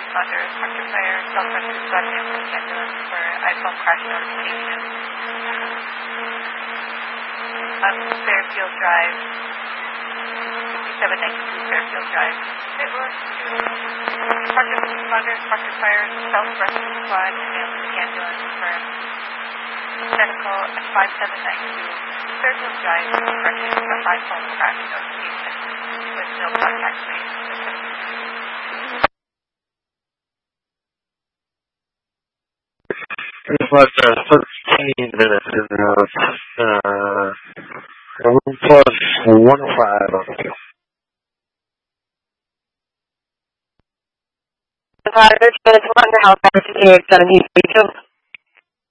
responder, Dr. Fire, Southwestern Blood Ambulance ambulance for iPhone crash notification. Fairfield Drive, 5792 Fairfield Drive. Dr. Responder, Dr. Fire, Southwestern Blood ambulance for medical at 5792 Fairfield Drive, correction for iPhone crash notification with no contact made. It was 13 minutes in the house. Plus 105. It's 1 house, 7 East 32.